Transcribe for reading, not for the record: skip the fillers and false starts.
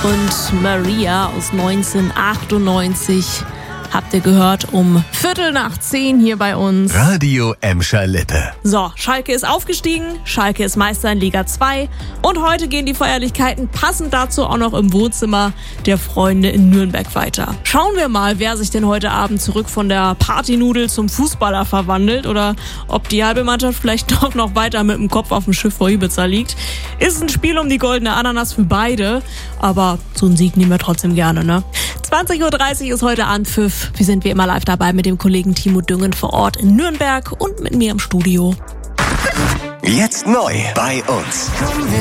und Maria aus 1998 habt ihr gehört um 9:15 hier bei uns. Radio Emscher Lippe. So, Schalke ist aufgestiegen, Schalke ist Meister in Liga 2 und heute gehen die Feierlichkeiten passend dazu auch noch im Wohnzimmer der Freunde in Nürnberg weiter. Schauen wir mal, wer sich denn heute Abend zurück von der Partynudel zum Fußballer verwandelt oder ob die halbe Mannschaft vielleicht doch noch weiter mit dem Kopf auf dem Schiff vor Ibiza liegt. Ist ein Spiel um die goldene Ananas für beide, aber so einen Sieg nehmen wir trotzdem gerne, ne? 20:30 Uhr ist heute Anpfiff. Wir sind wie immer live dabei mit dem Kollegen Timo Düngen vor Ort in Nürnberg und mit mir im Studio. Jetzt neu bei uns.